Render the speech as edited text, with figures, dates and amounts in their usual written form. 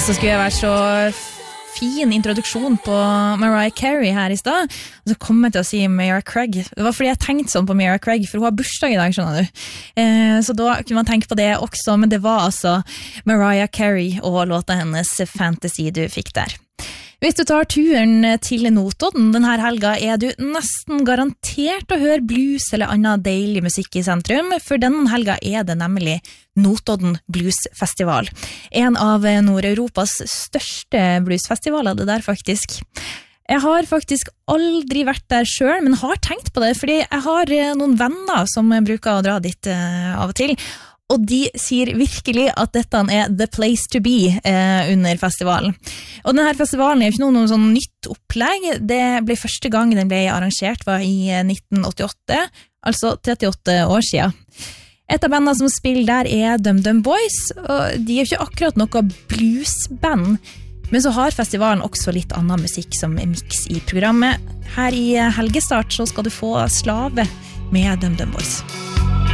så skulle jeg være så fin introduksjon på Mariah Carey her I sted, og så kom jeg til å si Mariah Craig. Det var fordi jeg tenkte sånn på Mariah Craig, for hun har bursdag I dag, skjønner du. Så da kunne man tenke på det også, men det var altså Mariah Carey og låta hennes Fantasy du fikk der. Hvis du tar turen til Notodden denne helga, du nesten garantert å høre blues eller annen deilig musikk I sentrum, for denne helga det nemlig Notodden Bluesfestival. En av Nord-Europas største bluesfestivaler, det der faktisk. Jeg har faktisk aldri vært der selv, men har tenkt på det, fordi jeg har noen venner som bruker å dra dit av og til, og de sier virkelig at dette the place to be under festivalen. Og denne festivalen jo ikke noe sånn nytt opplegg. Det ble første gang den ble arrangert var I 1988, altså 38 år siden. Et av bandene som spiller der DumDum Boys, og de jo ikke akkurat noe bluesband, men så har festivalen også litt annen musikk som mix I programmet. Her I helgestart så skal du få Slave med DumDum Boys.